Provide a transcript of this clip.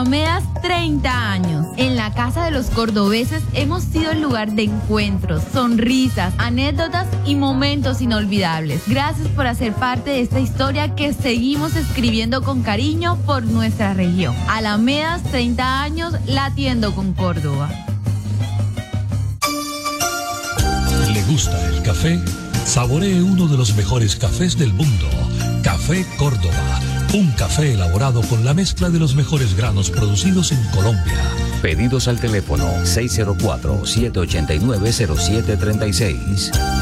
Alamedas 30 años. En la Casa de los Cordobeses hemos sido el lugar de encuentros, sonrisas, anécdotas y momentos inolvidables. Gracias por hacer parte de esta historia que seguimos escribiendo con cariño por nuestra región. Alamedas 30 años latiendo con Córdoba. ¿Le gusta el café? Saboree uno de los mejores cafés del mundo. Café Córdoba. Un café elaborado con la mezcla de los mejores granos producidos en Colombia. Pedidos al teléfono 604-789-0736.